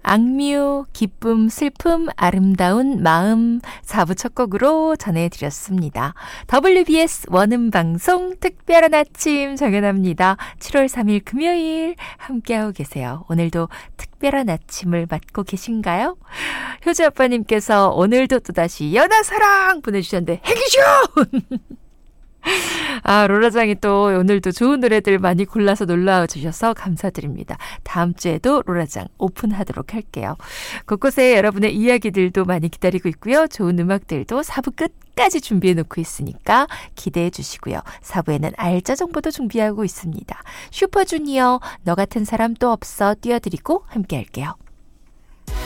악뮤, 기쁨, 슬픔, 아름다운 마음 4부 첫 곡으로 전해드렸습니다. WBS 원음방송 특별한 아침 정연합니다. 7월 3일 금요일 함께하고 계세요. 오늘도 특별한 아침을 맞고 계신가요? 효주 아빠님께서 오늘도 또다시 연하사랑 보내주셨는데 행이죠! 로라장이 또 오늘도 좋은 노래들 많이 골라서 놀러와 주셔서 감사드립니다. 다음 주에도 로라장 오픈하도록 할게요. 곳곳에 여러분의 이야기들도 많이 기다리고 있고요. 좋은 음악들도 4부 끝까지 준비해 놓고 있으니까 기대해 주시고요. 4부에는 알짜 정보도 준비하고 있습니다. 슈퍼주니어 너 같은 사람 또 없어 띄워드리고 함께 할게요.